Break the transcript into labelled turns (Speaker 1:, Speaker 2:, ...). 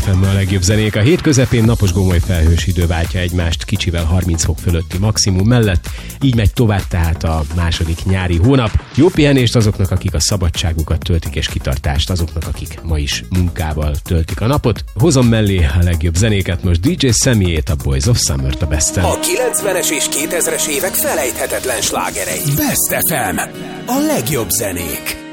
Speaker 1: FM a legjobb zenék. A hét közepén napos gomoly felhős idő váltja egymást kicsivel 30 fok fölötti maximum mellett. Így megy tovább tehát a második nyári hónap. Jó pihenést azoknak, akik a szabadságukat töltik, és kitartást azoknak, akik ma is munkával töltik a napot. Hozom mellé a legjobb zenéket, most DJ Sammyét, a Boys of Summer-t a Besten.
Speaker 2: A 90-es és 2000-es évek felejthetetlen slágerei. Best FM. A legjobb zenék.